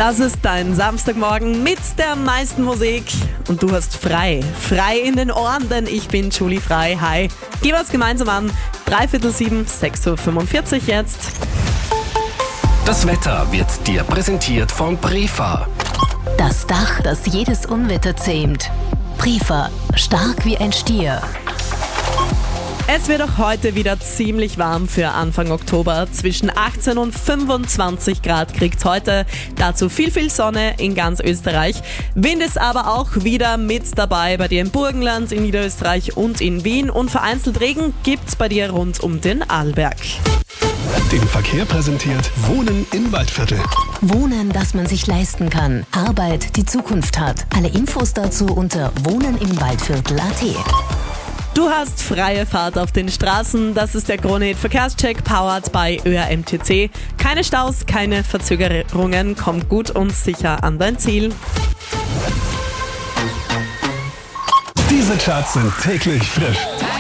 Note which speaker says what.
Speaker 1: Das ist dein Samstagmorgen mit der meisten Musik und du hast frei. Frei in den Ohren, denn ich bin Julie Frei. Hi. Gehen wir es gemeinsam an. 6:45, 6:45 Uhr jetzt.
Speaker 2: Das Wetter wird dir präsentiert von Prefa.
Speaker 3: Das Dach, das jedes Unwetter zähmt. Prefa, stark wie ein Stier.
Speaker 1: Es wird auch heute wieder ziemlich warm für Anfang Oktober. Zwischen 18 und 25 Grad kriegt's heute. Dazu viel Sonne in ganz Österreich. Wind ist aber auch wieder mit dabei bei dir im Burgenland, in Niederösterreich und in Wien. Und vereinzelt Regen gibt's bei dir rund um den Arlberg.
Speaker 2: Den Verkehr präsentiert Wohnen im Waldviertel.
Speaker 3: Wohnen, das man sich leisten kann. Arbeit, die Zukunft hat. Alle Infos dazu unter wohnenimwaldviertel.at.
Speaker 1: Du hast freie Fahrt auf den Straßen. Das ist der Krone-Hit Verkehrscheck, powered by ÖRMTC. Keine Staus, keine Verzögerungen. Komm gut und sicher an dein Ziel.
Speaker 2: Diese Charts sind täglich frisch.